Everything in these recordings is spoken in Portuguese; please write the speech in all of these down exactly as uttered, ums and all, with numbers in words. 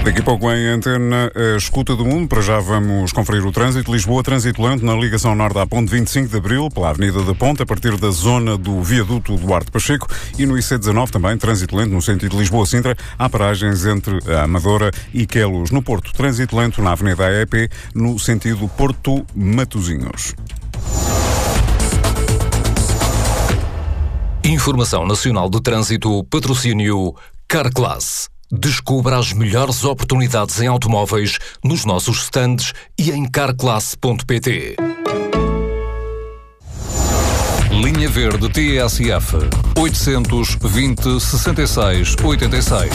Daqui a pouco em antena, a escuta do mundo. Para já vamos conferir o trânsito. Lisboa, trânsito lento na ligação norte à ponte vinte e cinco de Abril, pela Avenida da Ponte, a partir da zona do viaduto Duarte Pacheco, e no I C dezanove também, trânsito lento no sentido Lisboa-Sintra. Há paragens entre a Amadora e Queluz. No Porto, trânsito lento na Avenida A E P, no sentido Porto-Matosinhos. Informação Nacional de Trânsito, patrocínio Carclass. Descubra as melhores oportunidades em automóveis nos nossos stands e em carclass ponto pt. Linha Verde T S F oitocentos e vinte, sessenta e seis, oitenta e seis.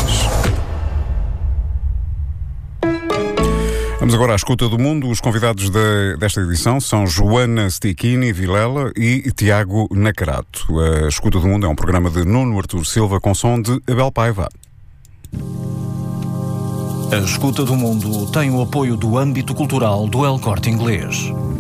Vamos agora à escuta do mundo. Os convidados de, desta edição são Joana Stecchini Vilela e Tiago Nacarato. A escuta do mundo é um programa de Nuno Artur Silva com som de Abel Paiva. A escuta do mundo tem o apoio do âmbito cultural do El Corte Inglês.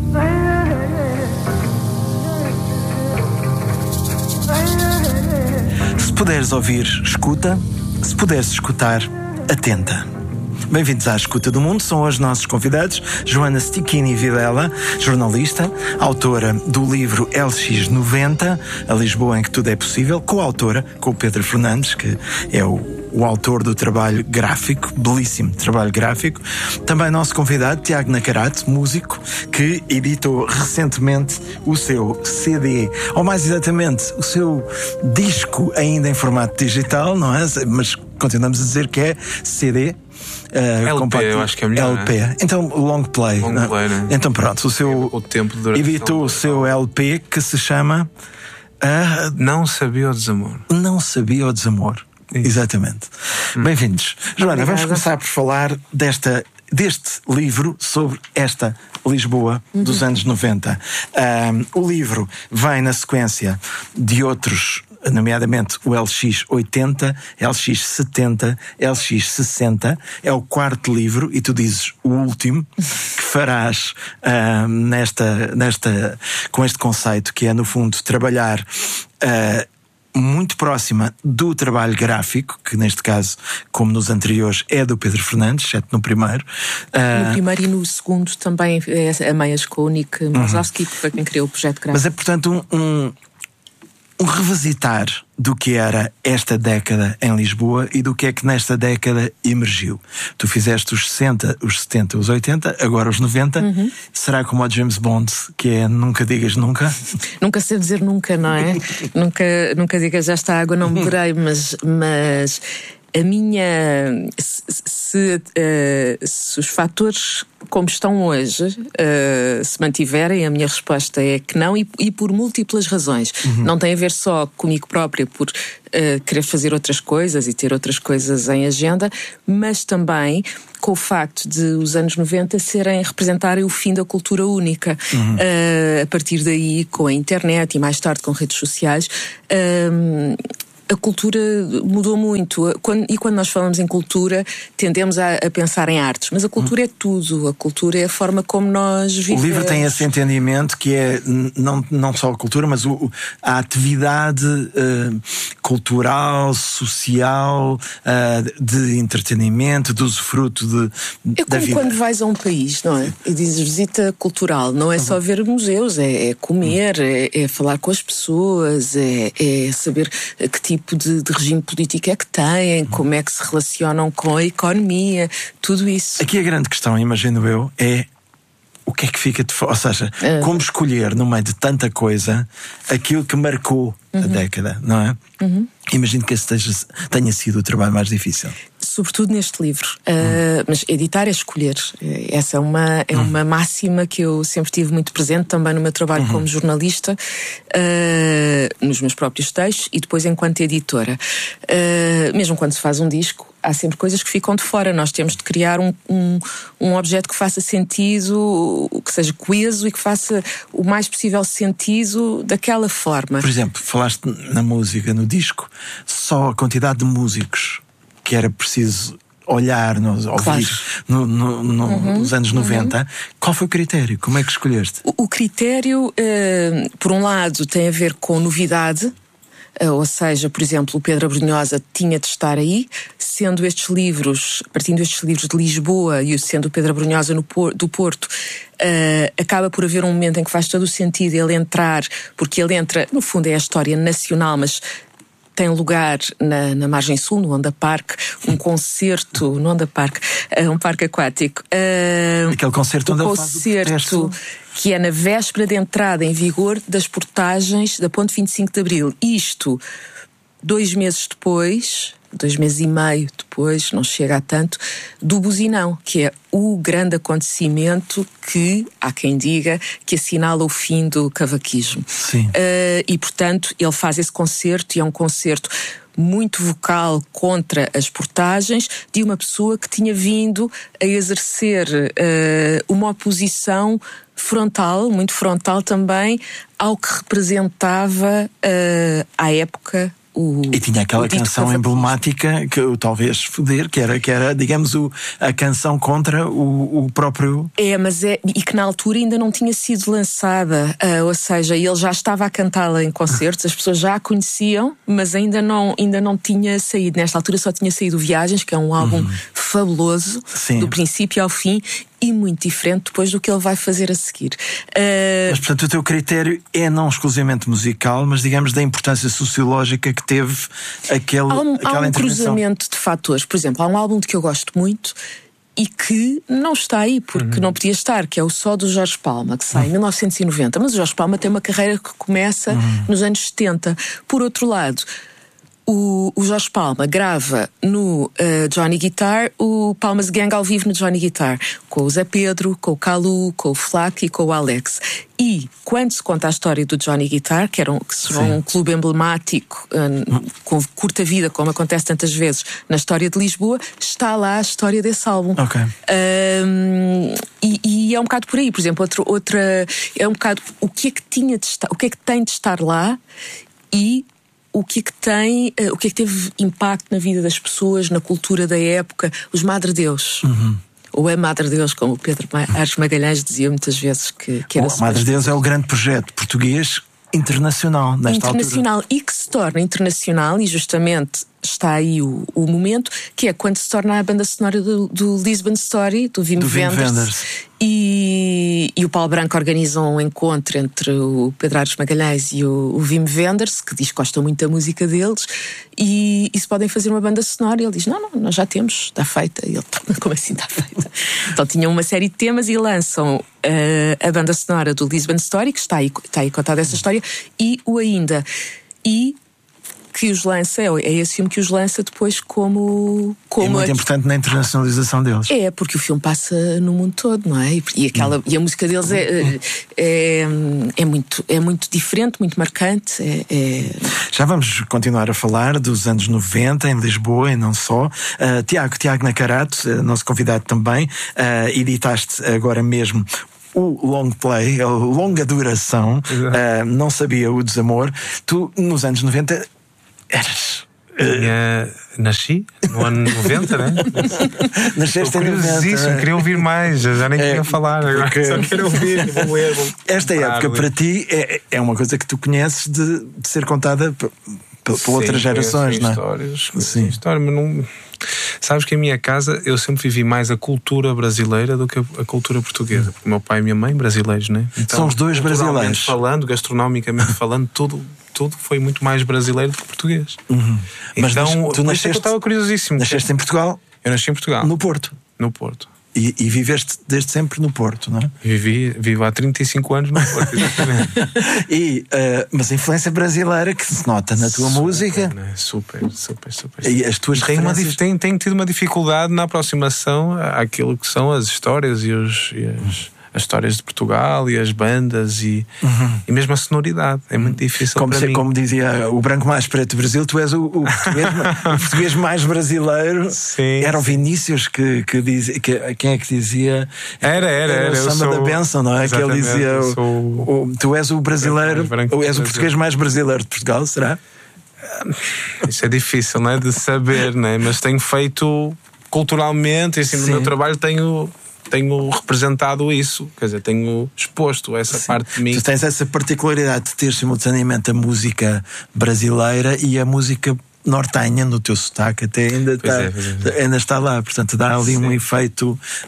Se puderes ouvir, escuta. Se puderes escutar, atenta. Bem-vindos à Escuta do Mundo. São hoje nossos convidados Joana Stecchini Vilela, jornalista, autora do livro L X noventa, A Lisboa em que Tudo é Possível, coautora com o Pedro Fernandes, que é o, o autor do trabalho gráfico, belíssimo trabalho gráfico. Também nosso convidado, Tiago Nacarato, músico, que editou recentemente o seu C D, ou mais exatamente, o seu disco ainda em formato digital, não é? Mas continuamos a dizer que é C D. Uh, L P, eu acho que é melhor. L P, né? Então long play. Long não? play, né? Então pronto, o seu o tempo de editou o seu L P que se chama uh, Não Sabia o Desamor. Não Sabia o Desamor. Isso. Exatamente. Hum. Bem-vindos. Joana, Obrigada. Vamos começar por falar desta, deste livro sobre esta Lisboa uhum. dos anos noventa. Um, o livro vem na sequência de outros, nomeadamente o L X oitenta, L X setenta, L X sessenta. É o quarto livro e tu dizes o último que farás uh, nesta, nesta, com este conceito que é, no fundo, trabalhar uh, muito próxima do trabalho gráfico, que neste caso, como nos anteriores, é do Pedro Fernandes, exceto no primeiro. Uh... No primeiro e no segundo também é a Meias com o Nick Mozowski, uhum. que foi quem criou o projeto gráfico. Mas é, portanto, um... um um revisitar do que era esta década em Lisboa e do que é que nesta década emergiu. Tu fizeste os sessenta, os setenta, os oitenta, agora os noventa. Uhum. Será como o James Bond, que é nunca digas nunca? Nunca sei dizer nunca, não é? nunca, nunca digas esta água não beberei, mas... mas... A minha... Se, se, uh, se os fatores como estão hoje uh, se mantiverem, a minha resposta é que não, e, e por múltiplas razões. Uhum. Não tem a ver só comigo própria por uh, querer fazer outras coisas e ter outras coisas em agenda, mas também com o facto de os anos noventa serem, representarem o fim da cultura única. Uhum. Uh, a partir daí, com a internet e mais tarde com redes sociais... Uh, A cultura mudou muito. Quando, e quando nós falamos em cultura, tendemos a, a pensar em artes. Mas a cultura hum. é tudo. A cultura é a forma como nós vivemos. O livro tem esse entendimento que é não, não só a cultura, mas o, a atividade uh, cultural, social, uh, de entretenimento, de usufruto de, é da vida. É como quando vais a um país, não é? E dizes visita cultural. Não é só ver museus, é, é comer, hum. é, é falar com as pessoas, é, é saber que tipo De, de regime político é que têm, como é que se relacionam com a economia, tudo isso. Aqui a grande questão, imagino eu, é o que é que fica de fora, ou seja, uh. como escolher no meio de tanta coisa aquilo que marcou uhum. a década, não é? Uhum. Imagino que esse esteja, tenha sido o trabalho mais difícil. Sobretudo neste livro. Uh, hum. Mas editar é escolher. Essa é uma, é hum. uma máxima que eu sempre tive muito presente também no meu trabalho uhum. como jornalista, uh, nos meus próprios textos e depois enquanto editora. Uh, mesmo quando se faz um disco, há sempre coisas que ficam de fora. Nós temos de criar um, um, um objeto que faça sentido, que seja coeso e que faça o mais possível sentido daquela forma. Por exemplo, falaste na música, no disco, só a quantidade de músicos que era preciso olhar, nos, ouvir claro. no, no, no, uhum, nos anos noventa. Uhum. Qual foi o critério? Como é que escolheste? O, o critério, uh, por um lado, tem a ver com novidade. ou seja, por exemplo, o Pedro Abrunhosa tinha de estar aí, sendo estes livros, partindo estes livros de Lisboa e sendo o Pedro Abrunhosa no, do Porto, uh, acaba por haver um momento em que faz todo o sentido ele entrar, porque ele entra, no fundo é a história nacional, mas tem lugar na, na margem sul, no Onda Park, um concerto no Onda Park, uh, um parque aquático. Uh, Aquele concerto um onde concerto ele faz o que é na véspera de entrada em vigor das portagens da Ponte vinte e cinco de Abril. Isto, dois meses depois, dois meses e meio depois, não chega a tanto, do Buzinão, que é o grande acontecimento que, há quem diga, que assinala o fim do cavaquismo. Sim. Uh, e, portanto, ele faz esse concerto, e é um concerto muito vocal contra as portagens de uma pessoa que tinha vindo a exercer uh, uma oposição frontal, muito frontal também, ao que representava uh, à época o, e tinha aquela canção emblemática que eu talvez foder, que era, que era digamos, o, a canção contra o, o próprio... É, mas é, e que na altura ainda não tinha sido lançada, uh, ou seja, ele já estava a cantá-la em concertos, as pessoas já a conheciam, mas ainda não, ainda não tinha saído. Nesta altura só tinha saído Viagens, que é um álbum uhum. fabuloso, Sim. do princípio ao fim, e muito diferente depois do que ele vai fazer a seguir. Uh... Mas, portanto, o teu critério é não exclusivamente musical, mas, digamos, da importância sociológica que teve aquele, há um, aquela há um intervenção. cruzamento de fatores. Por exemplo, há um álbum de que eu gosto muito e que não está aí, porque uhum. não podia estar, que é o Só do Jorge Palma, que sai uhum. em mil novecentos e noventa. Mas o Jorge Palma tem uma carreira que começa uhum. nos anos setenta. Por outro lado, O, o Jorge Palma grava no uh, Johnny Guitar o Palmas Gang ao vivo no Johnny Guitar, com o Zé Pedro, com o Calu, com o Flaco e com o Alex. E quando se conta a história do Johnny Guitar, que era um, que será um clube emblemático um, com curta vida, como acontece tantas vezes na história de Lisboa, está lá a história desse álbum. Okay. Um, e, e é um bocado por aí. Por exemplo, outro, outra é um bocado o que é que tinha de estar, o que é que tem de estar lá e o que é que tem, uh, o que é que teve impacto na vida das pessoas, na cultura da época, os Madre Deus. Uhum. Ou é Madre Deus, como o Pedro Aires Magalhães dizia muitas vezes que, que era. Bom, Madre Deus é o grande projeto português internacional, nesta internacional, altura. E que se torna internacional, e justamente está aí o, o momento, que é quando se torna a banda sonora do, do Lisbon Story, do Wim Wenders, e, e o Paulo Branco organiza um encontro entre o Pedro Aires Magalhães e o, o Wim Wenders, que diz que gosta muito da música deles, e, e se podem fazer uma banda sonora, e ele diz, não, não, nós já temos, está feita. E ele, como assim está feita? Então tinham uma série de temas e lançam uh, a banda sonora do Lisbon Story, que está aí, está aí contada essa história, e o Ainda. E que os lança, é esse filme que os lança depois como... como é muito a... importante na internacionalização deles. É, porque o filme passa no mundo todo, não é? E, aquela, hum. e a música deles é, é, é, muito, é muito diferente, muito marcante. É, é... Já vamos continuar a falar dos anos noventa em Lisboa e não só. Uh, Tiago, Tiago Nacarato, uh, nosso convidado também, uh, editaste agora mesmo o long play, a longa duração, uh, Não Sabia o Desamor. Tu, nos anos noventa, eras... Tinha... Nasci no ano noventa, né? Nasceste em noventa. Queria ouvir mais, já nem é, queria falar. Agora porque... Só quero ouvir, vou ler. Vou Esta época para ti é, é uma coisa que tu conheces de, de ser contada por, por Sim, outras gerações, não é? Histórias, Sim, história, mas não... Sabes que em minha casa eu sempre vivi mais a cultura brasileira do que a cultura portuguesa, porque o meu pai e a minha mãe brasileiros, né? Então, são os dois brasileiros. Falando, gastronomicamente falando, tudo, tudo foi muito mais brasileiro do que português. Uhum. Mas então, mas tu nasceste, eu estava curiosíssimo. Nasceste em Portugal? Eu nasci em Portugal. No Porto? No Porto. E, e viveste desde sempre no Porto, não é? Vivi, vivo há trinta e cinco anos no Porto, exatamente. e, uh, mas a influência brasileira que se nota na tua super, música. Né? Super, super, super. E as tuas tenho, referências... uma, tenho, tenho tido uma dificuldade na aproximação àquilo que são as histórias e, os, e as, as histórias de Portugal e as bandas e, uhum. e mesmo a sonoridade. É muito difícil como para se, mim. Como dizia o branco mais preto do Brasil, tu és o, o, português, o português mais brasileiro. Sim. Era o Vinícius que, que dizia. Que, quem é que dizia? Era, era, era. era o samba sou... da benção, não é? Que ele dizia. O, sou... o, tu és o brasileiro. Ou és o português mais brasileiro de Portugal, será? Isso é difícil, não é? De saber, não é? Mas tenho feito culturalmente, assim, no meu trabalho tenho. tenho representado isso, quer dizer, tenho exposto essa Sim. parte de mim. Tu tens essa particularidade de ter simultaneamente a música brasileira e a música nortenha no teu sotaque, até ainda está, é, é. ainda está lá, portanto dá ali Sim. um efeito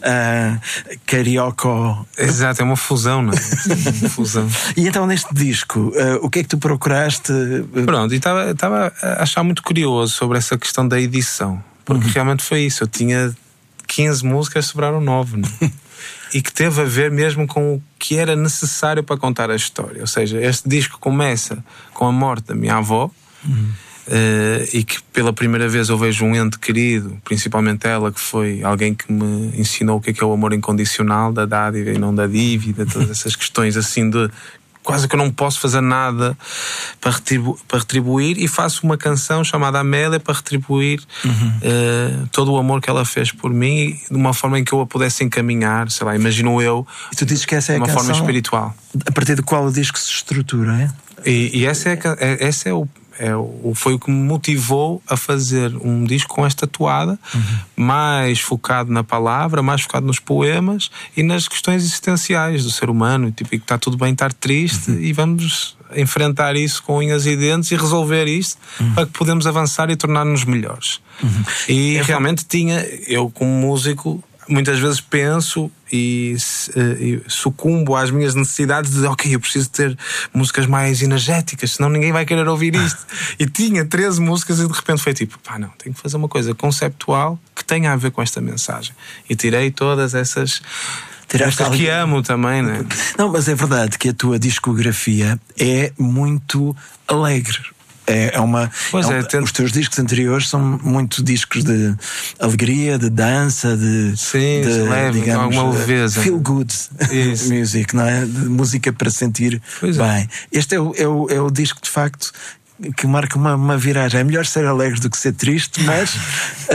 uh, carioca. Exato, é uma fusão, não é? Uma fusão. E então neste disco, uh, o que é que tu procuraste? Pronto, e estava a achar muito curioso sobre essa questão da edição, porque uhum. realmente foi isso, eu tinha quinze músicas, sobraram nove, não é? E que teve a ver mesmo com o que era necessário para contar a história, ou seja, este disco começa com a morte da minha avó, uhum. Uh, e que pela primeira vez eu vejo um ente querido, principalmente ela, que foi alguém que me ensinou o que é, que é o amor incondicional, da dádiva e não da dívida, todas essas questões assim de quase que eu não posso fazer nada para, retribu- para retribuir, e faço uma canção chamada Amélia para retribuir uhum. uh, todo o amor que ela fez por mim, de uma forma em que eu a pudesse encaminhar, sei lá, imagino eu, e tu dizes que essa é de uma a forma canção espiritual. A partir do qual o disco se estrutura, é? E, e essa é, é, essa é o É, foi o que me motivou a fazer um disco com esta toada, uhum. mais focado na palavra, mais focado nos poemas e nas questões existenciais do ser humano, tipo, que está tudo bem estar triste uhum. e vamos enfrentar isso com unhas e dentes e resolver isto uhum. para que podemos avançar e tornar-nos melhores. Uhum. E é realmente bom. tinha, eu como músico, muitas vezes penso e, e sucumbo às minhas necessidades de ok, eu preciso ter músicas mais energéticas, senão ninguém vai querer ouvir isto. E tinha treze músicas e de repente foi tipo, pá, não, tenho que fazer uma coisa conceptual que tenha a ver com esta mensagem. E tirei todas essas Estas que amo também, não é? Não, mas é verdade que a tua discografia é muito alegre. É, é uma, pois é é, um, tento... Os teus discos anteriores são muito discos de alegria, de dança, de, Sim, de leve, digamos, alguma leveza. Feel good music, não é? De música para sentir pois bem. É. Este é o, é, o, é o disco de facto que marca uma, uma viragem. É melhor ser alegre do que ser triste, mas, uh,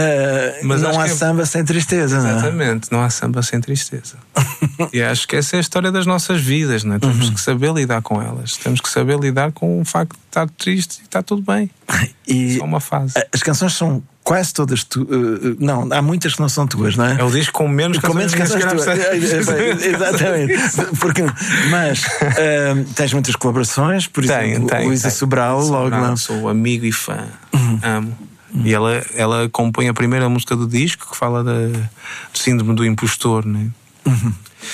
mas não há é... samba sem tristeza. Exatamente, não, não há samba sem tristeza. E acho que essa é a história das nossas vidas, não é? Temos uhum. que saber lidar com elas. Temos que saber lidar com o facto de estar triste e está tudo bem. E só uma fase. As canções são quase todas tu, uh, não, há muitas que não são tuas, não é? É o disco com menos com canções, menos canções tuas. Exatamente. Porque, mas uh, tens muitas colaborações, por tem, exemplo, tem, Luísa tem. Sobral, logo lá. Sou amigo e fã, uhum. amo. Uhum. E ela, ela compõe a primeira música do disco, que fala da, do síndrome do impostor, não é? Uhum.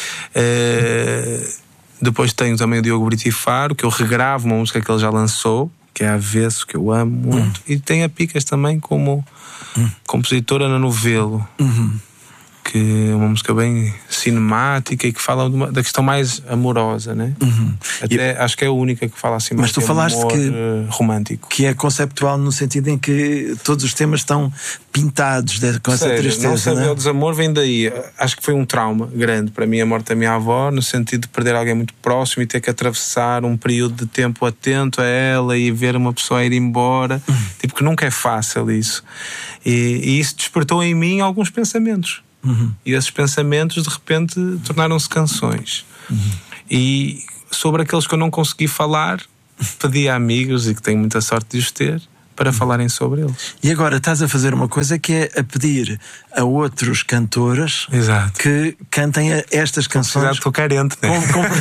Uh, depois tenho também o Diogo Brito e Faro, que eu regravo uma música que ele já lançou, que é Avesso, que eu amo muito. Uhum. E tem a Picas também como uhum. compositora na Novelo, uhum. que é uma música bem cinemática e que fala de uma, da questão mais amorosa, né? Uhum. Até e... acho que é a única que fala assim mais. Mas tu falaste amor, que uh, romântico, que é conceptual no sentido em que todos os temas estão pintados de, com essa seja, tristeza. Não saber né? o desamor vem daí. Acho que foi um trauma grande para mim a morte da minha avó, no sentido de perder alguém muito próximo e ter que atravessar um período de tempo atento a ela e ver uma pessoa ir embora. Uhum. Tipo, que nunca é fácil isso. E, e isso despertou em mim alguns pensamentos. Uhum. E esses pensamentos de repente tornaram-se canções. Uhum. E sobre aqueles que eu não consegui falar, pedi a amigos, e que tenho muita sorte de os ter, para uhum. falarem sobre eles. E agora estás a fazer uma coisa que é a pedir a outros cantores Exato. que cantem estas canções. Estou carente, né? Com, com...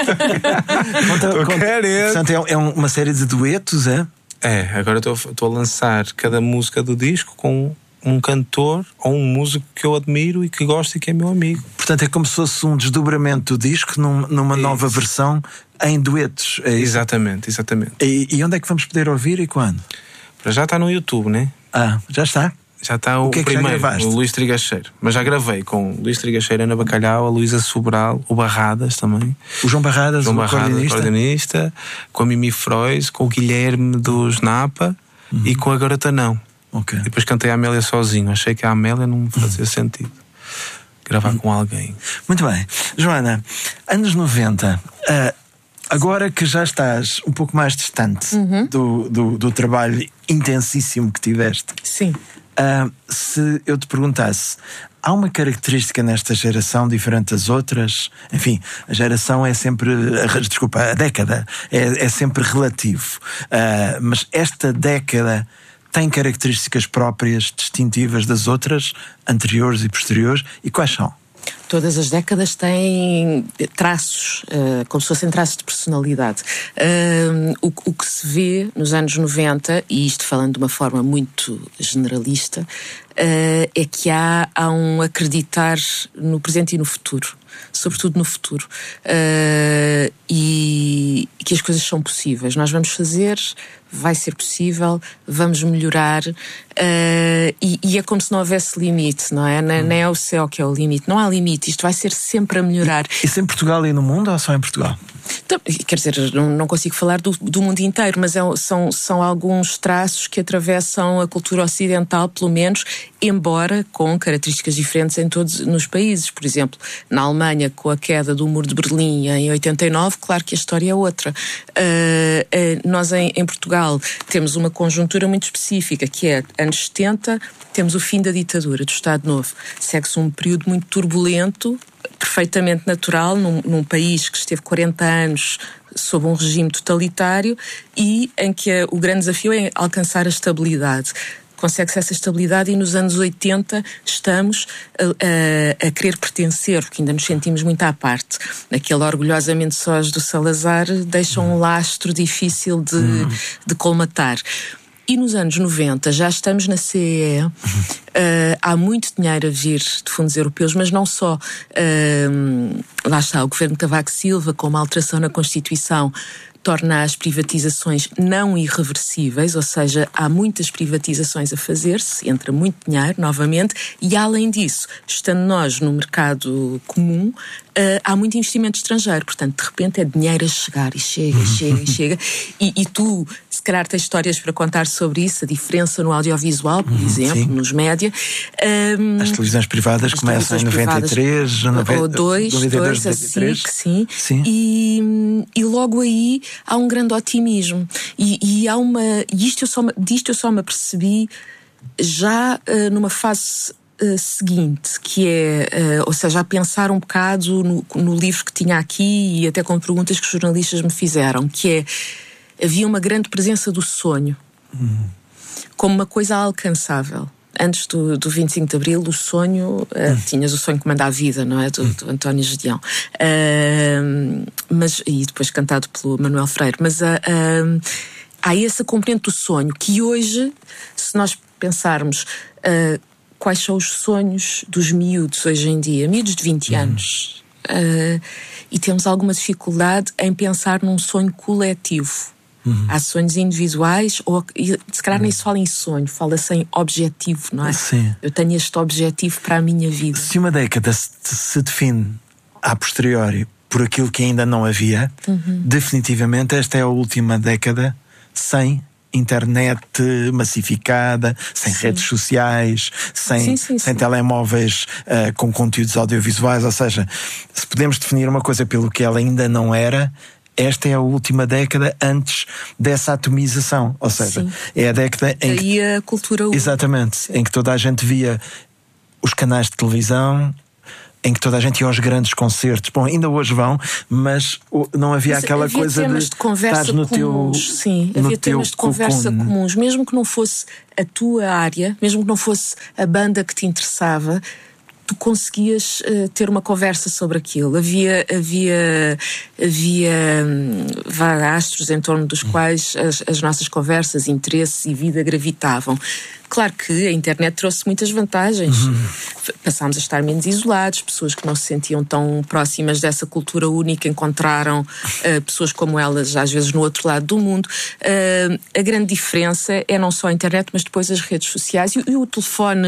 Estou carente. Portanto, é, é uma série de duetos, é? É, agora estou a lançar cada música do disco com um cantor ou um músico que eu admiro e que gosto e que é meu amigo. Portanto, é como se fosse um desdobramento do disco num, numa isso. nova versão em duetos. É exatamente, exatamente. E, e onde é que vamos poder ouvir e quando? Para já está no YouTube, né? Ah, já está? Já está o, o que é que primeiro, já o Luís Trigacheiro. Mas já gravei com o Luís Trigacheiro, Ana Bacalhau, a Luísa Sobral, o Barradas também. O João Barradas, João o Barradas, acordeonista. acordeonista, com a Mimi Frois, com o Guilherme dos Napa uhum. e com a Garota Não. Okay. E depois cantei a Amélia sozinho. Achei que a Amélia não fazia uhum. sentido gravar uhum. com alguém. Muito bem. Joana, anos noventa, uh, agora que já estás um pouco mais distante uhum. do, do, do trabalho intensíssimo que tiveste. Sim. Uh, se eu te perguntasse, há uma característica nesta geração diferente das outras? Enfim, a geração é sempre, desculpa, a década é, é sempre relativo, uh, mas esta década tem características próprias, distintivas das outras, anteriores e posteriores, e quais são? Todas as décadas têm traços, uh, como se fossem traços de personalidade. Uh, o, o que se vê nos anos noventa, e isto falando de uma forma muito generalista, uh, é que há, há um acreditar no presente e no futuro. Sobretudo no futuro. Uh, e, e que as coisas são possíveis. Nós vamos fazer, vai ser possível, vamos melhorar. Uh, e, e é como se não houvesse limite, não é? Nem, nem é o céu que é o limite. Não há limite. Isto vai ser sempre a melhorar. E, isso em Portugal e no mundo ou só em Portugal? Então, quer dizer, não, não consigo falar do, do mundo inteiro, mas é, são, são alguns traços que atravessam a cultura ocidental, pelo menos, embora com características diferentes em todos nos países. Por exemplo, na Alemanha, com a queda do Muro de Berlim em oitenta e nove, claro que a história é outra. Uh, uh, nós em, em Portugal temos uma conjuntura muito específica, que é anos setenta, temos o fim da ditadura, do Estado Novo. Segue-se um período muito turbulento, perfeitamente natural, num, num país que esteve quarenta anos sob um regime totalitário e em que a, o grande desafio é alcançar a estabilidade. Consegue-se essa estabilidade e nos anos oitenta estamos a, a, a querer pertencer, porque ainda nos sentimos muito à parte. Aquele orgulhosamente sós do Salazar deixa um lastro difícil de, hum. de colmatar. E nos anos noventa já estamos na C E E, uh, há muito dinheiro a vir de fundos europeus, mas não só. Uh, lá está, o governo Cavaco Silva, com uma alteração na Constituição, torna as privatizações não irreversíveis, ou seja, há muitas privatizações a fazer-se, entra muito dinheiro, novamente, e além disso, estando nós no mercado comum, Uh, há muito investimento estrangeiro, portanto, de repente é dinheiro a chegar e chega, e chega, e chega. E, e tu, se calhar, tens histórias para contar sobre isso, a diferença no audiovisual, por uhum, exemplo, sim. nos média. Um, as televisões privadas as começam televisões em noventa e três, noventa, ou dois, dois, a SIC, sim. sim. E, e logo aí há um grande otimismo. E, e há uma. E isto eu só, disto eu só me apercebi já uh, numa fase. Uh, seguinte, que é, uh, ou seja, a pensar um bocado no, no livro que tinha aqui e até com perguntas que os jornalistas me fizeram, que é, havia uma grande presença do sonho uhum. como uma coisa alcançável. Antes do, do vinte e cinco de Abril, o sonho, uh, uhum. tinhas o sonho que manda a vida, não é? Do, do António Gedeão. Uh, mas, e depois cantado pelo Manuel Freire. Mas uh, uh, há essa componente do sonho, que hoje, se nós pensarmos... Uh, quais são os sonhos dos miúdos hoje em dia, miúdos de vinte uhum. anos, uh, e temos alguma dificuldade em pensar num sonho coletivo. Uhum. Há sonhos individuais, ou se calhar nem se fala em sonho, fala-se em objetivo, não é? Sim. Eu tenho este objetivo para a minha vida. Se uma década se, se define a posteriori por aquilo que ainda não havia, uhum. definitivamente esta é a última década sem internet massificada, sem sim. redes sociais, sem, sim, sim, sem sim. telemóveis uh, com conteúdos audiovisuais. Ou seja, se podemos definir uma coisa pelo que ela ainda não era, esta é a última década antes dessa atomização. Ou seja, sim. é a década em que... Aí a cultura... Exatamente, sim. em que toda a gente via os canais de televisão, em que toda a gente ia aos grandes concertos. Bom, ainda hoje vão, mas não havia mas aquela havia coisa temas de, de conversa no comuns. teu Sim, no havia teu temas de conversa cocone. comuns. Mesmo que não fosse a tua área, mesmo que não fosse a banda que te interessava, tu conseguias uh, ter uma conversa sobre aquilo. Havia, havia, havia um, astros em torno dos quais as, as nossas conversas, interesses e vida gravitavam. Claro que a internet trouxe muitas vantagens. Uhum. Passámos a estar menos isolados, pessoas que não se sentiam tão próximas dessa cultura única encontraram uh, pessoas como elas, às vezes no outro lado do mundo. Uh, a grande diferença é não só a internet, mas depois as redes sociais e, e o telefone,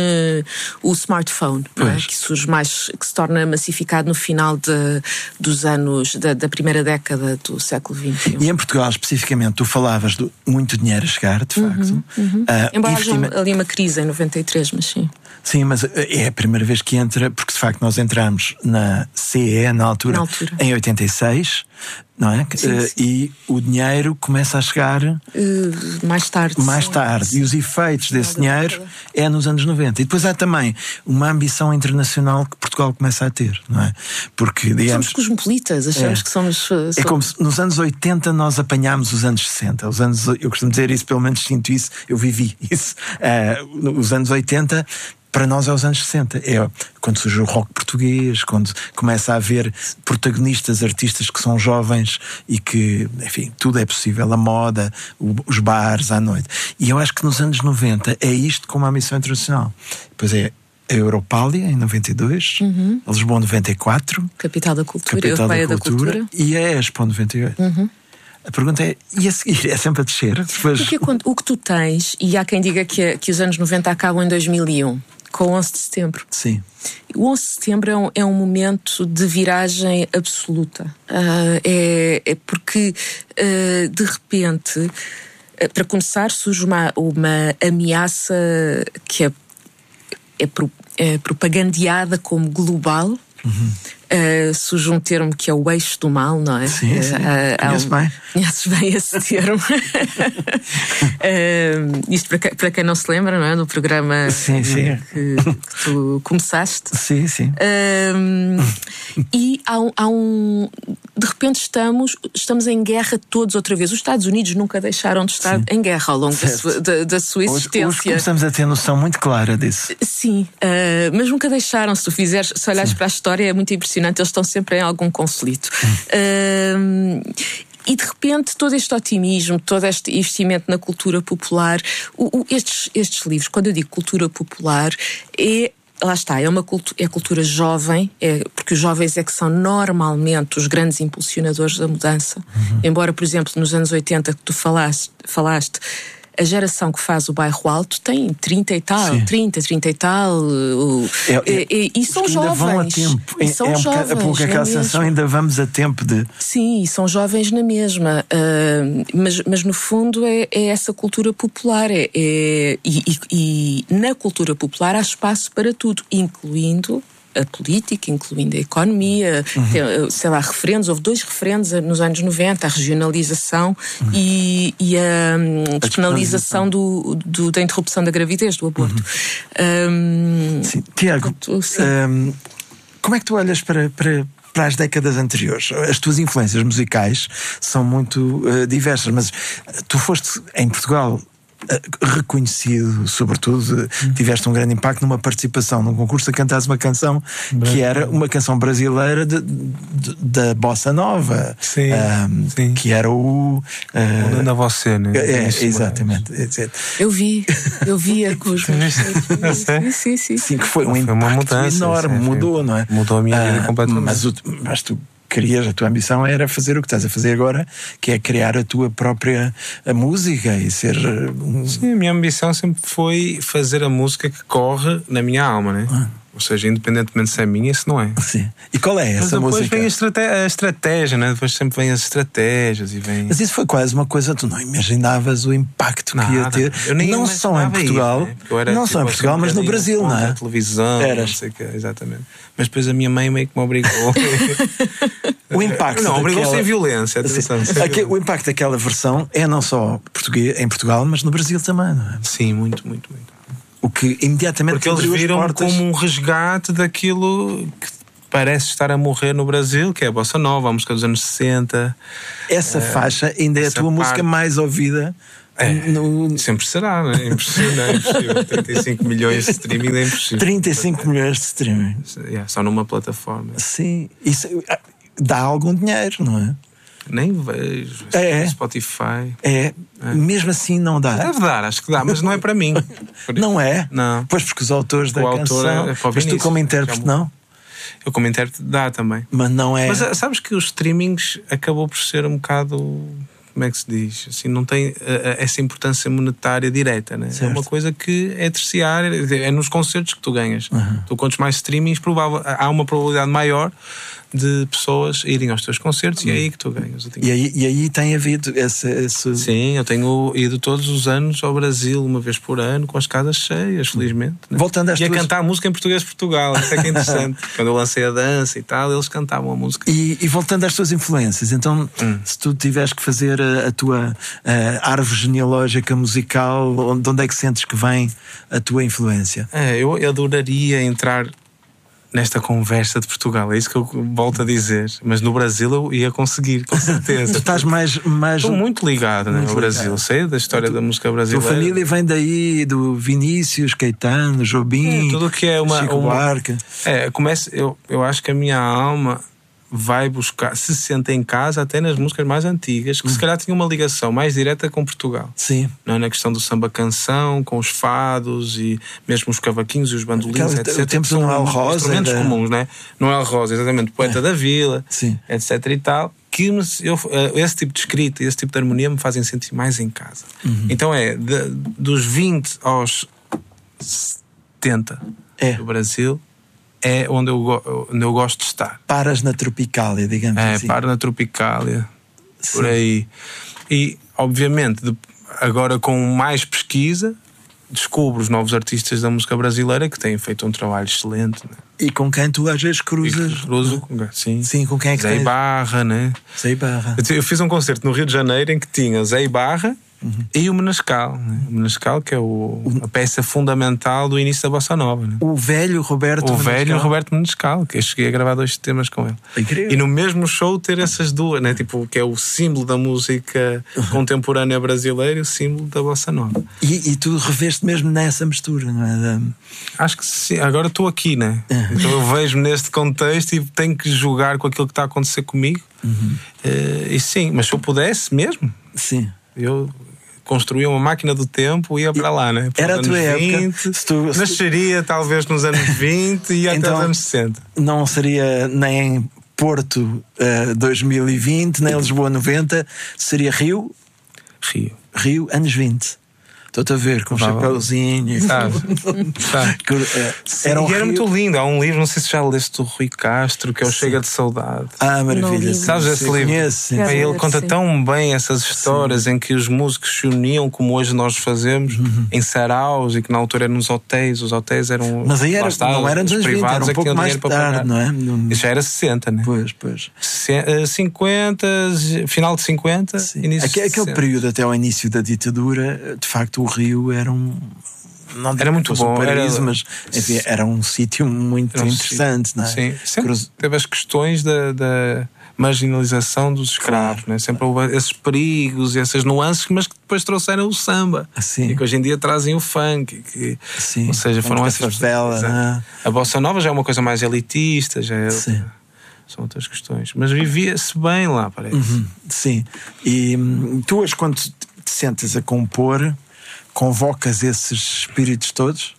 o smartphone, não é? Que surge mais, que se torna massificado no final de, dos anos, da, da primeira década do século vinte e um. E em Portugal, especificamente, tu falavas de muito dinheiro a chegar, de facto. Uhum, uhum. Uh, Embora investimento... haja ali uma crise em noventa e três, mas sim. Sim, mas é a primeira vez que entra, porque de facto nós entramos na C E E na altura, na altura. em oitenta e seis, não é? Sim, uh, sim. E o dinheiro começa a chegar uh, mais tarde. Mais sim, tarde. Sim. E os efeitos desse dinheiro é nos anos noventa. E depois há também uma ambição internacional que Portugal começa a ter, não é? Porque, digamos... Somos cosmopolitas, achamos é, que somos... somos... É como se nos anos oitenta nós apanhámos os anos sessenta. Os anos, eu costumo dizer isso, pelo menos sinto isso, eu vivi isso. Uh, os anos oitenta... para nós é os anos sessenta. É quando surge o rock português, quando começa a haver protagonistas, artistas que são jovens e que, enfim, tudo é possível, a moda, os bares à noite. E eu acho que nos anos noventa é isto como a Missão Internacional. Depois é a Europália em noventa e dois, uhum. a Lisboa noventa e quatro, Capital da Cultura, Capital da, da Cultura, Cultura, e a Expo noventa e oito. Uhum. A pergunta é, e a seguir? É sempre a descer? Depois... Porque quando, o que tu tens, e há quem diga que, que os anos noventa acabam em dois mil e um, com o onze de setembro. Sim. O onze de setembro é um, é um momento de viragem absoluta. Uh, é, é porque, uh, de repente, uh, para começar, surge uma, uma ameaça que é, é, pro, é propagandeada como global. Uhum. Uh, surge um termo que é o eixo do mal, não é? Sim, sim. Uh, Conheço um... bem. Conheces bem esse termo. uh, isto para, que, para quem não se lembra, não é? No programa sim, sim. Que, que tu começaste. Sim, sim. Uh, e há um, há um... De repente estamos, estamos em guerra todos outra vez. Os Estados Unidos nunca deixaram de estar sim. em guerra ao longo da sua, da, da sua existência. Hoje, hoje começamos a ter noção muito clara disso. Sim, uh, mas nunca deixaram. Se tu fizeres, se olhares sim. para a história, é muito impressionante. Eles estão sempre em algum conflito. Uh, e de repente todo este otimismo, todo este investimento na cultura popular, o, o, estes, estes livros, quando eu digo cultura popular, é... Lá está, é uma cultura, é cultura jovem, é, porque os jovens é que são normalmente os grandes impulsionadores da mudança. Uhum. Embora, por exemplo, nos anos oitenta que tu falaste, falaste a geração que faz o Bairro Alto tem trinta e tal, sim. trinta, trinta e tal, uh, é, é, é, e são ainda jovens. Vão a tempo. E são é, é jovens. Um pouco aquela sensação, ainda vamos a tempo de. Sim, e são jovens na mesma. Uh, mas, mas no fundo é, é essa cultura popular. É, é, e, e, e na cultura popular há espaço para tudo, incluindo a política, incluindo a economia, uhum. tem, sei lá, referendos, houve dois referendos nos anos noventa, a regionalização uhum. e, e a um, despenalização do, do, da interrupção da gravidez, do aborto. Uhum. Um, sim. Tiago, tu, sim. Um, como é que tu olhas para, para, para as décadas anteriores? As tuas influências musicais são muito uh, diversas, mas tu foste em Portugal reconhecido, sobretudo, hum. tiveste um grande impacto numa participação num concurso a cantares uma canção que era uma canção brasileira de, de, da Bossa Nova, sim, um, sim. que era o uh, da você, né? É, exatamente. Eu vi, eu vi a com os meus sim, sim, sim. Sim, que foi um foi impacto uma mudança, enorme, sim, mudou, não é? Mudou a minha vida uh, completamente. Mas, o, mas tu querias, a tua ambição era fazer o que estás a fazer agora, que é criar a tua própria a música e ser um... Sim, a minha ambição sempre foi fazer a música que corre na minha alma, né? Ah. Ou seja, independentemente se é minha, se não é. Sim. E qual é essa Mas depois música? Vem a, estrate- a estratégia, né? Depois sempre vem as estratégias e vem... Mas isso foi quase uma coisa, tu não imaginavas o impacto Nada. que ia ter. Eu nem não só em Portugal, isso, né? não tipo, só em Portugal, mas no Brasil, não é? A televisão, Eras. não sei o que, exatamente. Mas depois a minha mãe meio que me obrigou. O impacto não, obrigou daquela... sem violência, atenção, sem Aqui, o impacto daquela versão é não só português, em Portugal, mas no Brasil também, não é? Sim, muito, muito, muito. O que imediatamente porque eles viram portas... como um resgate daquilo que parece estar a morrer no Brasil, que é a Bossa Nova, a música dos anos sessenta. Essa é, faixa ainda é a tua parte... música mais ouvida. É, no... sempre será, não é? Impossível, é impossível. trinta e cinco milhões de streaming é impossível. trinta e cinco milhões de streaming. Yeah, só numa plataforma. Sim, isso dá algum dinheiro, não é? Nem vejo. É. Spotify. É. é. Mesmo assim não dá. Deve dar, acho que dá, mas não é para mim. Não é? Não. Pois porque os autores da o canção. Autor é, é mas tu como intérprete não? Eu como intérprete dá também. Mas não é. Mas sabes que os streamings acabou por ser um bocado. Como é que se diz? Assim, não tem uh, essa importância monetária direta, né? É uma coisa que é terciária, é nos concertos que tu ganhas. Uhum. Tu quantos mais streamings, provável, há uma probabilidade maior de pessoas irem aos teus concertos uhum. e é aí que tu ganhas. E aí, e aí tem havido esse, esse... Sim, eu tenho ido todos os anos ao Brasil, uma vez por ano, com as casas cheias, felizmente. Né? Voltando às e a tuas... cantar música em português de Portugal, isso é que é interessante. Quando eu lancei a dança e tal, eles cantavam a música. E, e voltando às tuas influências, então, hum. se tu tiveres que fazer a, a tua a árvore genealógica musical, de onde é que sentes que vem a tua influência? É, eu, eu adoraria entrar nesta conversa de Portugal, é isso que eu volto a dizer. Mas no Brasil eu ia conseguir, com certeza. Tu estás mais, mais... Estou muito ligado, né, muito ao Brasil. ligado. Sei da história tu, da música brasileira. Tua família vem daí, do Vinícius, Caetano, Jobim, é, tudo que é uma, Chico uma Buarque. É, começa, eu, eu acho que a minha alma vai buscar, se sente em casa até nas músicas mais antigas, que hum. se calhar tinham uma ligação mais direta com Portugal. Sim. Não é? Na questão do samba-canção, com os fados e mesmo os cavaquinhos e os bandolins, Aquela, etcétera. O tempo do Noel Rosa. Instrumentos era... comuns, não é? Noel Rosa, exatamente, poeta é. da vila, Sim. etcétera e tal. Que me, eu, esse tipo de escrita, esse tipo de harmonia me fazem sentir mais em casa. Uhum. Então é, de, dos vinte aos setenta é. do Brasil, é onde eu, onde eu gosto de estar. Paras na Tropicália, digamos é, assim. É, paro na Tropicália, Sim. por aí. E, obviamente, de, agora com mais pesquisa, descubro os novos artistas da música brasileira que têm feito um trabalho excelente. Né? E com quem tu às vezes cruzas? E cruzo, sim. Sim, com quem é que Zé Ibarra, né? Zé Ibarra. Eu fiz um concerto no Rio de Janeiro em que tinha Zé Ibarra, uhum. e o Menescal, né? O Menescal, que é o, a peça fundamental do início da Bossa Nova, né? O velho Roberto O Menescal. velho Roberto Menescal, que eu cheguei a gravar dois temas com ele. Incrível. E no mesmo show ter essas duas, né? Tipo, que é o símbolo da música uhum. contemporânea brasileira e o símbolo da Bossa Nova. E, e tu reveste mesmo nessa mistura, não é? Da... Acho que sim. Agora estou aqui, né? Uhum. Então eu vejo-me neste contexto e tenho que jogar com aquilo que está a acontecer comigo. Uhum. Uh, e sim, mas se eu pudesse mesmo, sim. eu construía uma máquina do tempo e ia para lá, né? Para era a tua época. Se tu, se nasceria tu... talvez nos anos vinte e então, até os anos sessenta. Não seria nem Porto uh, dois mil e vinte, nem Lisboa noventa, seria Rio? Rio. Rio, anos vinte. Estou-te a ver, com o chapéuzinho. Sabe? Sabe? Sim, era, um e era Rio... muito lindo. Há um livro, não sei se já leste, do Rui Castro, que é o Sim. Chega de Saudade. Ah, maravilha. Sabes esse livro? Conheço, Bem, ele conta sim. tão bem essas histórias sim. em que os músicos se uniam, como hoje nós fazemos, uhum. em saraus, e que na altura eram nos hotéis. Os hotéis eram. Mas aí era, está, não eram nos privados, era um pouco mais tarde, não é? Isso já era sessenta, né? Pois, pois. cinquenta, final de cinquenta, sim. início Aquele, de sessenta. Aquele período até ao início da ditadura, de facto, o Rio era um. Não era muito bom, um paraíso, era... mas enfim, era um sítio muito um interessante, sítio. não é? Sim, sempre Cruz... teve as questões da, da marginalização dos escravos, claro. Né? Sempre houve esses perigos e essas nuances, mas que depois trouxeram o samba, Sim. e que hoje em dia trazem o funk, que, Sim. ou seja, foram essas favela, né? A bossa nova já é uma coisa mais elitista, já é Sim. São outras questões, mas vivia-se bem lá, parece. Uhum. Sim. E hum, tu hoje, quando te sentas a compor, convocas esses espíritos todos?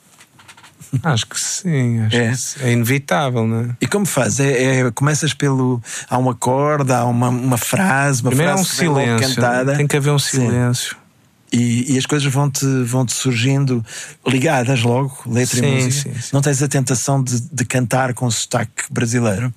Acho que sim, acho é. que sim. É inevitável, não é? E como fazes? É, é, começas pelo. Há um acorde, há uma, uma frase, uma Primeiro frase há um silêncio, cantada. Tem que haver um silêncio. E, e as coisas vão-te vão-te surgindo ligadas logo, letra sim, e música. Sim, sim. Não tens a tentação de, de cantar com sotaque brasileiro?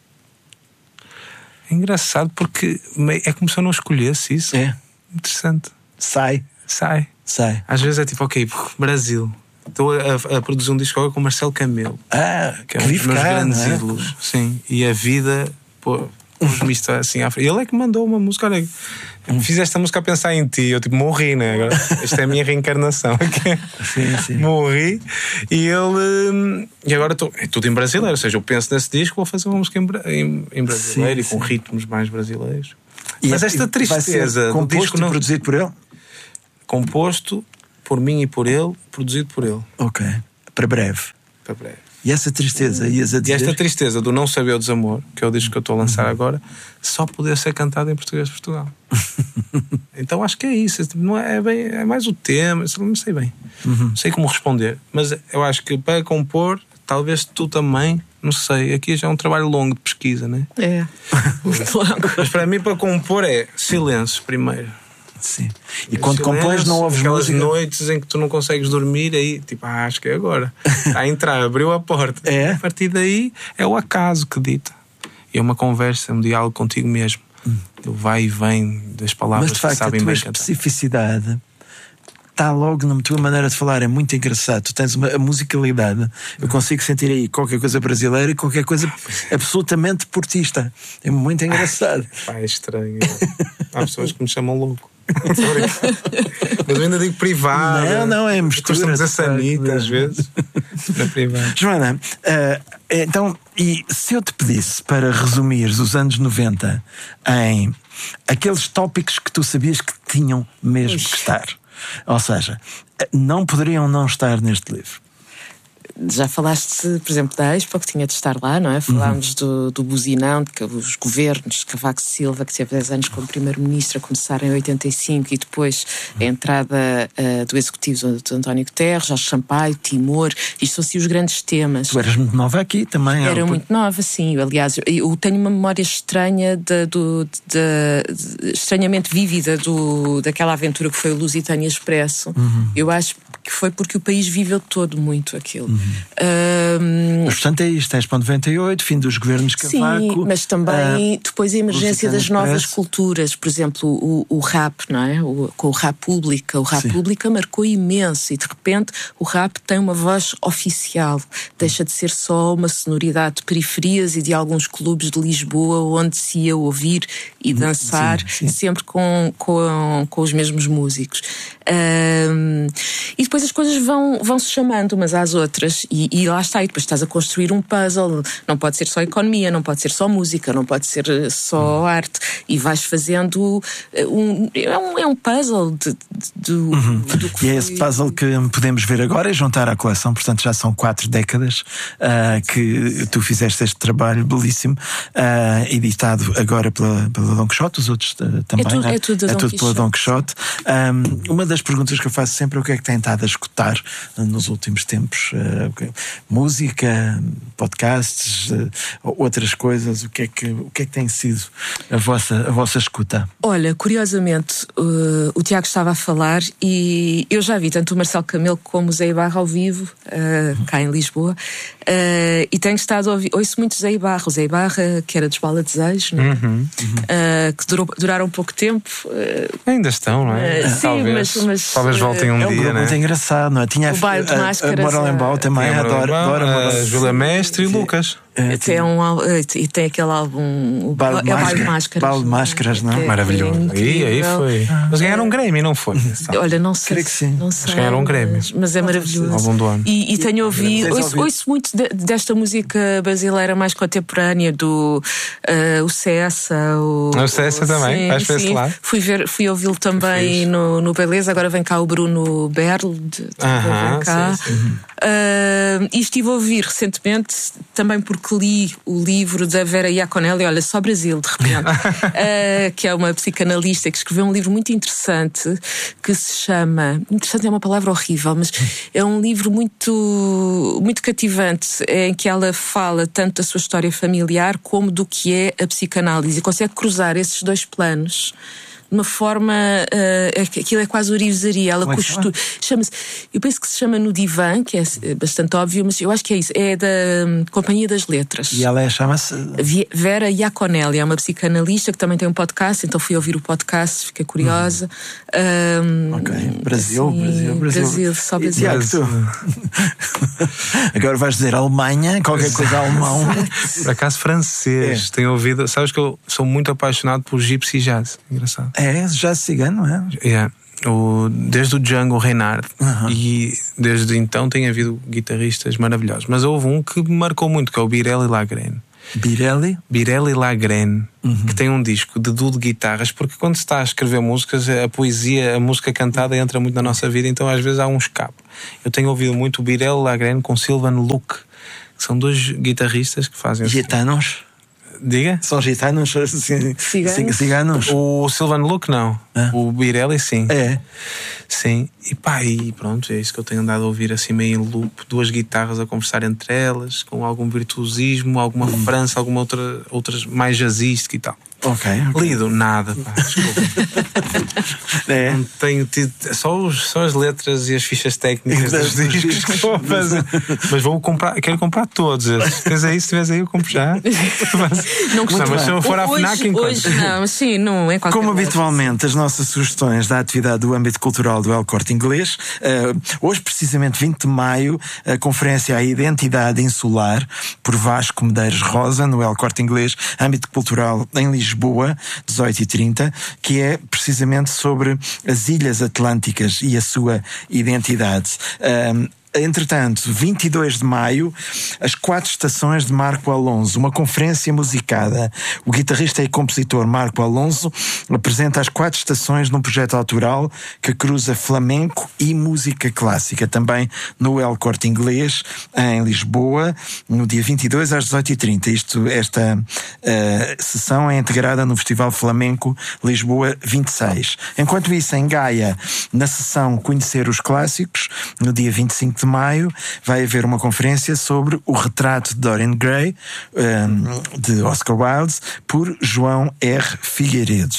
É engraçado porque é como se eu não escolhesse isso. É. Interessante. Sai. Sai. Sai. Às vezes é tipo, ok, Brasil. Estou a, a produzir um disco agora com o Marcelo Camelo. Ah, que é um dos meus cá, grandes é? ídolos. Sim. E a vida, pô, pôs-me isto assim à frente. Ele é que mandou uma música, olha, fiz esta música a pensar em ti. Eu tipo, morri, né? Agora, esta é a minha reencarnação. Sim, sim. Morri. E ele. E agora estou. É tudo em brasileiro. Ou seja, eu penso nesse disco, vou fazer uma música em, em, em brasileiro, sim, e com sim. ritmos mais brasileiros. E Mas é, esta tristeza. Composto do disco não... e produzido por ele? Composto por mim e por ele, produzido por ele. Ok. Para breve. Para breve. E essa tristeza, ias a dizer? E esta tristeza do Não Saber o Desamor, que é o disco que eu estou a lançar uhum. agora, só poder ser cantado em português de Portugal. Então acho que é isso. Não é, bem, é mais o tema, não sei bem. Uhum. Não sei como responder. Mas eu acho que para compor, talvez tu também, não sei, aqui já é um trabalho longo de pesquisa, né? É. Muito longo. Mas para mim, para compor, é silêncio primeiro. Sim. E é quando silêncio, compões, não ouves aquelas música? noites em que tu não consegues dormir, aí tipo, ah, acho que é agora. A entrar, abriu a porta. É? A partir daí é o acaso que dita. E é uma conversa, um diálogo contigo mesmo. Hum. Do vai e vem das palavras. Mas de facto, que sabem a tua bem especificidade cantar. Está logo na tua maneira de falar. É muito engraçado. Tu tens uma a musicalidade. Eu consigo sentir aí qualquer coisa brasileira e qualquer coisa absolutamente portista. É muito engraçado. Pá, é estranho. Há pessoas que me chamam louco. Mas eu ainda digo privado. Não, não, é mistura. Costumamos a sanita às vezes. Na privada. Joana, uh, então, e se eu te pedisse para resumires os anos noventa em aqueles tópicos que tu sabias que tinham mesmo Ixi. que estar, ou seja, não poderiam não estar neste livro? Já falaste, por exemplo, da Expo, que tinha de estar lá, não é? Falámos uhum. do, do buzinão, de que os governos de Cavaco Silva, que teve dez anos como primeiro-ministro, a começar em oitenta e cinco, e depois a entrada uh, do executivo de António Guterres, Jorge Sampaio, Timor. Isto são assim os grandes temas. Tu eras muito nova aqui também. Era muito nova, sim. Aliás, eu, eu tenho uma memória estranha, de, do, de, de, estranhamente vívida do, daquela aventura que foi o Lusitânia Expresso. Uhum. Eu acho que foi porque o país viveu todo muito aquilo. Uhum. Um, mas portanto é isto, Expo noventa e oito, fim dos governos Cavaco. Sim, mas também uh, depois a emergência das novas Expresso. culturas, por exemplo o, o rap, não é? O, com o rap pública, o rap Sim. pública marcou imenso, e de repente o rap tem uma voz oficial, deixa de ser só uma sonoridade de periferias e de alguns clubes de Lisboa onde se ia ouvir e dançar, sim, sim. sempre com, com, com os mesmos músicos. Um, e depois as coisas vão, vão se chamando umas às outras, e, e lá está, e depois estás a construir um puzzle. Não pode ser só economia, não pode ser só música, não pode ser só arte, e vais fazendo um, é, um, é um puzzle de, de, de, uhum. do que e foi... é esse puzzle que podemos ver agora e juntar à coleção. Portanto já são quatro décadas uh, que tu fizeste este trabalho belíssimo, uh, editado agora pela, pela Dom Quixote, os outros uh, também. É tudo, é tudo, é Dom tudo pela Dom Quixote. Um, uma das perguntas que eu faço sempre é o que é que tem estado a escutar nos últimos tempos. Uh, música, podcasts, uh, outras coisas. O que, é que, o que é que tem sido a vossa, a vossa escuta? Olha, curiosamente, uh, o Tiago estava a falar e eu já vi tanto o Marcelo Camelo como o Zé Ibarra ao vivo, uh, cá em Lisboa, uh, e tenho estado a ouvir, ouço muito Zé Ibarra, o Zé Ibarra, que era dos Bala Desejos, não é? Uhum, uhum. Uh, que durou, duraram pouco tempo. Uh, Ainda estão, não é? Uh, sim, talvez, mas, mas talvez voltem um é um dia, grupo né? muito engraçado, não é? Tinha o Baile de Máscaras. A Moralembau também, adoro. A Júlia Mestre e o Lucas. É, tem um, e tem aquele álbum, o Baile de, é Máscara, Baile de Máscaras. Baile de Máscaras, não é? É, maravilhoso. É e aí foi. Mas ganharam um Grammy, não foi? Olha, não sei. Creio que sim. Não sei, mas ganharam um Grammy. Mas, mas é maravilhoso. Álbum do ano. E, e tenho ouvido, ouço, ouço muito de, desta música brasileira mais contemporânea, do uh, o Cessa. O, o Cessa também, sim, vais para sim. esse lado. Fui, ver, fui ouvi-lo também no, no Beleza. Agora vem cá o Bruno Berl. De, de Aham, cá. sim, sim. Uh, e estive a ouvir recentemente, também porque li o livro da Vera Iaconelli, olha, só Brasil, de repente, uh, que é uma psicanalista que escreveu um livro muito interessante que se chama, interessante é uma palavra horrível, mas é um livro muito, muito cativante, em que ela fala tanto da sua história familiar como do que é a psicanálise, e consegue cruzar esses dois planos de uma forma, uh, aquilo é quase orivesaria. Ela costura, chama-se, eu penso que se chama No Divã, que é bastante óbvio, mas eu acho que é isso, é da um, Companhia das Letras. E ela é, chama-se Vera Iaconelli, é uma psicanalista que também tem um podcast, então fui ouvir o podcast, fiquei curiosa. Hum. Um, ok, Brasil, assim, Brasil, Brasil, Brasil, só Brasil. E, Tiago, tu? Agora vais dizer Alemanha, qualquer coisa alemão. Por acaso francês, é. Tenho ouvido, sabes que eu sou muito apaixonado por gypsy jazz, engraçado. É, jazz cigano, não é? Yeah. O, desde o Django Reinhardt, uh-huh. E desde então tem havido guitarristas maravilhosos. Mas houve um que me marcou muito, que é o Birelli Lagrène. Birelli? Birelli Lagrène, uhum. Que tem um disco de duo de guitarras, porque quando se está a escrever músicas, a poesia, a música cantada entra muito na nossa vida, então às vezes há um escape. Eu tenho ouvido muito o Birelli Lagrène com Sylvan Luke, que são dois guitarristas que fazem... Gitanos? Diga? São gitanos, assim, ciganos. ciganos. O Sylvan Luke não, ah. O Birelli sim. É. Sim, e pá, e pronto, é isso que eu tenho andado a ouvir assim meio em loop, duas guitarras a conversar entre elas, com algum virtuosismo, alguma hum. referência, alguma outra, outras mais jazzística e tal. Ok, okay. Lido, nada, pá, desculpa. É. Não tenho tido, só, os, só as letras e as fichas técnicas dos discos que vou fazer. Mas vou comprar, quero comprar todos esses. Se tiveres aí, se tiveres aí, eu compro já. Mas, não, não, mas se eu for à FNAC, enquanto. Hoje não, sim, não é qualquer Como habitualmente, as nossas sugestões da atividade do âmbito cultural do El Corte Inglês. Uh, hoje, precisamente vinte de maio, a conferência A Identidade Insular, por Vasco Medeiros Rosa, no El Corte Inglês, âmbito cultural em Lisboa. Lisboa, dezoito e trinta, que é precisamente sobre as Ilhas Atlânticas e a sua identidade. Um, Entretanto, vinte e dois de maio, as quatro estações de Marco Alonso, uma conferência musicada. O guitarrista e compositor Marco Alonso apresenta as quatro estações num projeto autoral que cruza flamenco e música clássica, também no El Corte Inglês, em Lisboa, no dia vinte e dois às dezoito e trinta. Isto, esta uh, sessão é integrada no Festival Flamenco Lisboa vinte e seis. Enquanto isso, em Gaia, na sessão Conhecer os Clássicos, no dia vinte e cinco de maio, vai haver uma conferência sobre o retrato de Dorian Gray, um, de Oscar Wilde, por João R. Figueiredo.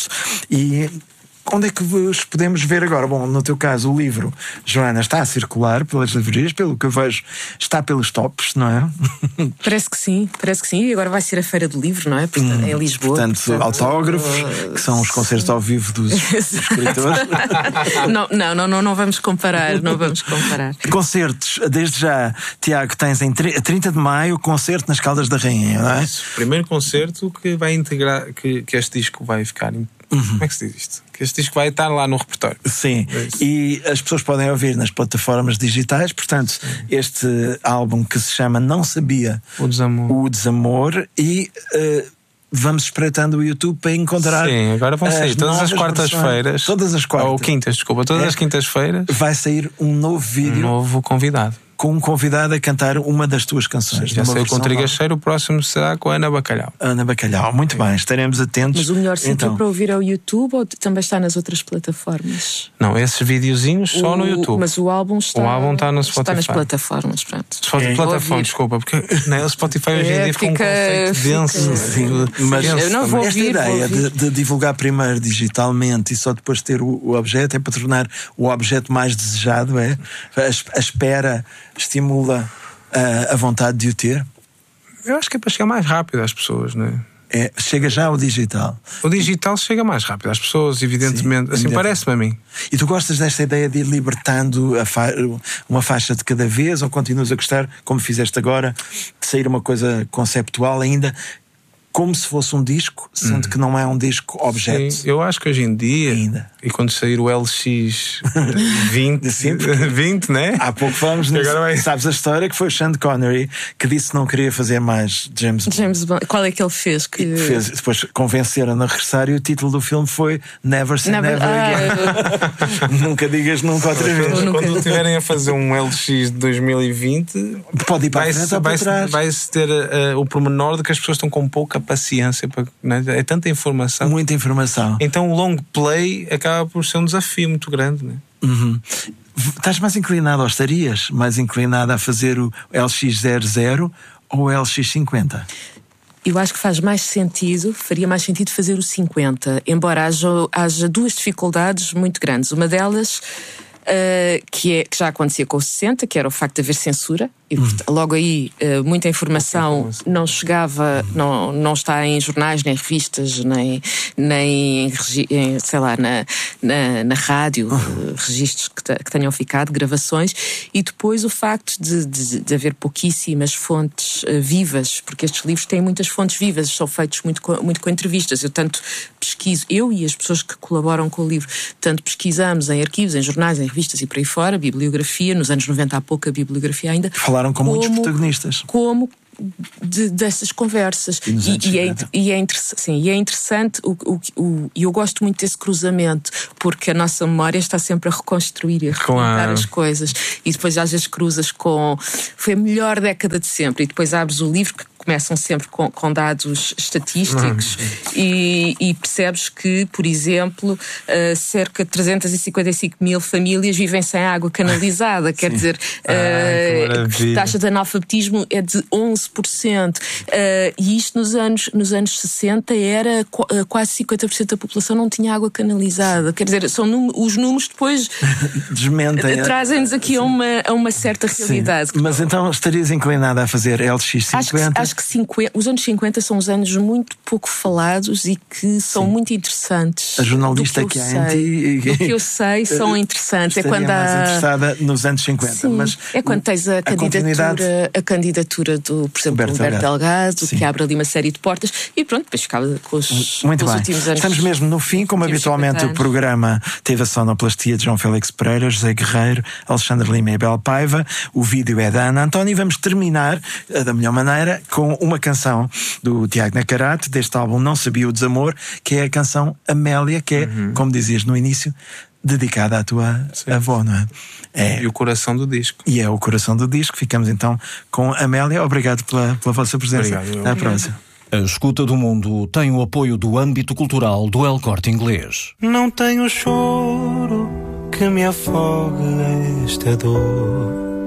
E onde é que vos podemos ver agora? Bom, no teu caso, o livro, Joana, está a circular pelas livrarias, pelo que eu vejo, está pelos tops, não é? Parece que sim, parece que sim. E agora vai ser a Feira do Livro, não é? Portanto, hum, em Lisboa. Portanto, portanto autógrafos, uh... que são os concertos ao vivo dos, dos escritores. não, não, não, não, não vamos comparar, não vamos comparar. Concertos, desde já, Tiago, tens em trinta de maio, concerto nas Caldas da Rainha, não é? Isso, primeiro concerto que vai integrar, que, que este disco vai ficar. Uhum. Como é que se diz isto? Que este disco vai estar lá no repertório. Sim, é e as pessoas podem ouvir nas plataformas digitais. Portanto, sim, este álbum que se chama Não Sabia O Desamor, o Desamor e uh, vamos espreitando o YouTube para encontrar. Sim, agora vão sair todas as quartas-feiras. Todas as quartas. Ou quintas, desculpa, todas é, as quintas-feiras. Vai sair um novo vídeo. Um novo convidado. Com um convidado a cantar uma das tuas canções. Sim, já sei, com Trigacheiro, o próximo será com a Ana Bacalhau. Ana Bacalhau, muito bem, estaremos atentos. Mas o melhor sítio então. para ouvir é o YouTube ou também está nas outras plataformas? Não, esses videozinhos só o, no YouTube. Mas o álbum está, o álbum está, no Spotify. Está nas plataformas, pronto. Spotify, é. plataforma, desculpa, porque né, o Spotify hoje em dia fica um conceito fica, denso. Sim, mas eu não vou esta ouvir, ideia vou ouvir. De, de divulgar primeiro digitalmente e só depois ter o, o objeto é para tornar o objeto mais desejado, é? A, a espera estimula a, a vontade de o ter? Eu acho que é para chegar mais rápido às pessoas, não é? É, chega já ao digital. O digital chega mais rápido às pessoas, evidentemente. Sim, assim parece-me a mim. E tu gostas desta ideia de ir libertando a fa- uma faixa de cada vez, ou continuas a gostar, como fizeste agora, de sair uma coisa conceptual ainda como se fosse um disco, sendo hum. que não é um disco objeto? Sim, eu acho que hoje em dia, ainda. E quando sair o L X vinte, Sim, vinte, né? Há pouco falamos nisso. Vai... Sabes a história que foi o Sean Connery que disse que não queria fazer mais James Bond. James Bond. Qual é que ele fez? Que... fez depois convenceram-no a regressar e o título do filme foi Never Say Never, Never ah, Again. Eu... Nunca digas nunca outra vez. Quando, quando estiverem a fazer um L X de dois mil e vinte, pode ir para a frente ou para trás. Vai-se ter uh, o pormenor de que as pessoas estão com pouca paciência para, né? É tanta informação, muita informação, então o long play acaba por ser um desafio muito grande, né? Uhum. Estás mais inclinado, ou estarias mais inclinado a fazer o L X zero zero ou o L X cinquenta? Eu acho que faz mais sentido, faria mais sentido fazer o cinquenta, embora haja, haja duas dificuldades muito grandes. Uma delas Uh, que, é, que já acontecia com o sessenta, que era o facto de haver censura, e hum. logo aí uh, muita informação não chegava, não, não está em jornais, nem revistas, nem, nem em, sei lá, na, na, na rádio, uh, registros que, te, que tenham ficado, gravações, e depois o facto de, de, de haver pouquíssimas fontes uh, vivas, porque estes livros têm muitas fontes vivas, são feitos muito com, muito com entrevistas. Eu tanto pesquiso, eu e as pessoas que colaboram com o livro, tanto pesquisamos em arquivos, em jornais, em revistas e por aí fora, bibliografia, nos anos noventa há pouca bibliografia ainda. Falaram com como, muitos protagonistas. Como de, dessas conversas. E, e, e, é, e, é sim, e é interessante, e o, o, eu gosto muito desse cruzamento, porque a nossa memória está sempre a reconstruir e a recontar claro. As coisas. E depois às vezes cruzas com... Foi a melhor década de sempre. E depois abres o livro, que começam sempre com, com dados estatísticos, uhum. e, e percebes que, por exemplo, uh, cerca de trezentas e cinquenta e cinco mil famílias vivem sem água canalizada. Quer dizer, uh, a taxa de analfabetismo é de onze por cento. Uh, e isto nos anos, nos anos sessenta era qu- quase cinquenta por cento da população não tinha água canalizada. Quer dizer, são num, os números depois desmentem. Trazem-nos aqui a uma, a uma certa realidade. Sim. Mas então estarias inclinada a fazer L X cinquenta? Acho que, acho que cinquenta, os anos cinquenta são os anos muito pouco falados e que são Sim. muito interessantes. A jornalista que, que há em ti... Do que eu sei, são interessantes. É quando há... mais interessada nos anos cinquenta. Sim, mas é quando tens a, a candidatura, a candidatura do, por exemplo, Humberto, Humberto Delgado, Delgado que abre ali uma série de portas e pronto, depois ficava com os, muito com os bem. últimos anos. Estamos mesmo no fim, como habitualmente o programa teve a sonoplastia de João Félix Pereira, José Guerreiro, Alexandre Lima e Abel Paiva. O vídeo é da Ana António e vamos terminar da melhor maneira com uma canção do Tiago Nacarato, deste álbum Não Sabia o Desamor, que é a canção Amélia, que é, uhum. como dizias no início, dedicada à tua Sim. avó, não é? É? E o coração do disco. E é o coração do disco. Ficamos então com Amélia. Obrigado pela, pela vossa presença. Obrigado. Até à próxima. A Escuta do Mundo tem o apoio do âmbito cultural do El Corte Inglês. Não tenho choro que me afogue esta dor.